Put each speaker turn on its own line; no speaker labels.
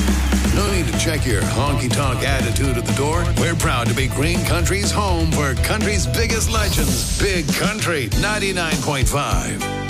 No need to check your honky-tonk attitude at the door. We're proud to be Green Country's home for country's biggest legends. Big Country 99.5.